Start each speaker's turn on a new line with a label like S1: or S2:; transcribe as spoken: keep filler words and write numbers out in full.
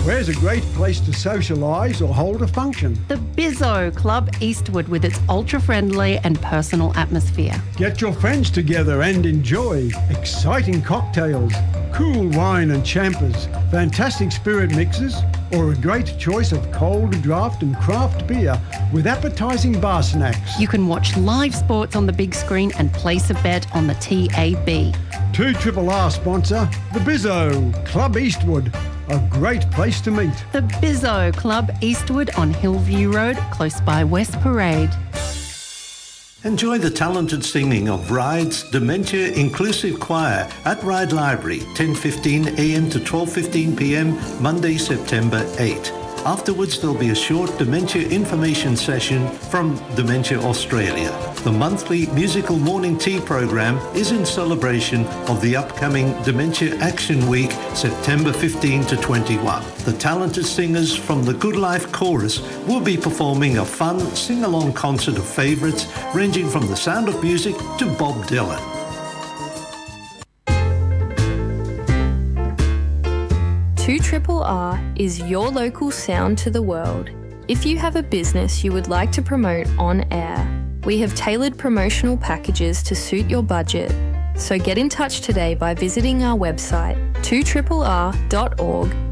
S1: Where's a great place to socialise or hold a function?
S2: The Bizzo Club Eastwood with its ultra-friendly and personal atmosphere.
S1: Get your friends together and enjoy exciting cocktails, cool wine and champers, fantastic spirit mixes, or a great choice of cold draft and craft beer with appetising bar snacks.
S2: You can watch live sports on the big screen and place a bet on the T A B.
S1: two R R sponsor, the Bizzo Club Eastwood. A great place to meet.
S2: The Bizzo Club Eastwood on Hillview Road, close by West Parade.
S3: Enjoy the talented singing of Ryde's Dementia Inclusive Choir at Ryde Library, ten fifteen a m to twelve fifteen p m, Monday, September eighth. Afterwards, there'll be a short dementia information session from Dementia Australia. The monthly musical morning tea program is in celebration of the upcoming Dementia Action Week, September fifteenth to twenty-first. The talented singers from the Good Life Chorus will be performing a fun sing-along concert of favourites ranging from The Sound of Music to Bob Dylan.
S4: two R R is your local sound to the world. If you have a business you would like to promote on air, we have tailored promotional packages to suit your budget. So get in touch today by visiting our website two R R dot org